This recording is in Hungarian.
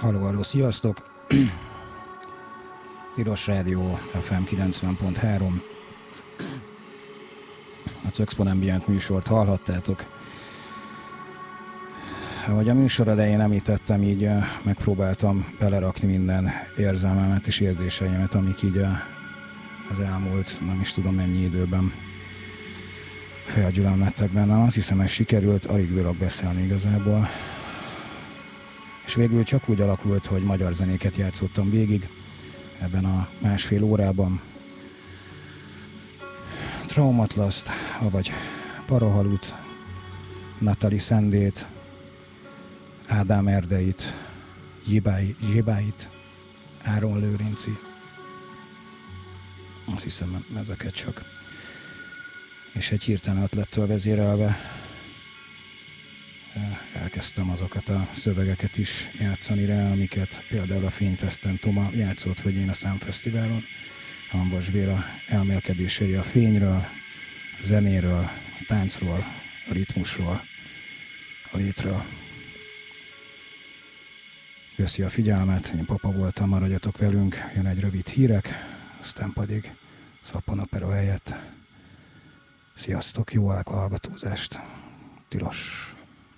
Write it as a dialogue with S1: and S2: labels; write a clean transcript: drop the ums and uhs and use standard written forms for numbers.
S1: Halló, sziasztok! Tilos Rádió FM 90.3. A Czöxpon Ambient műsort hallhattátok. Ahogy a műsor elején említettem, így megpróbáltam belerakni minden érzelmemet és érzéseimet, amik így az elmúlt, nem is tudom mennyi időben felgyülemlettek bennem. Azt hiszem, ez sikerült, alig bírok beszélni igazából. És végül csak úgy alakult, hogy magyar zenéket játszottam végig ebben a másfél órában. Traumatlaszt, vagy Parahalut, Natali Szendét, Ádám Erdeit, Zsibáit, Áron Lőrinci. Azt hiszem, ezeket csak. És egy hirtelen ötlettől vezérelve elkezdtem azokat a szövegeket is játszani rá, amiket például a Fényfesten Toma játszott, vagy én a Számfesztiválon. Hamvas Béla elmélkedései a fényről, a zenéről, a táncról, a ritmusról, a létről. Köszi a figyelmet, én Papa voltam, maradjatok velünk, jön egy rövid hírek, aztán pedig szappanopera helyett. Sziasztok, jó hallgatózást, tilos!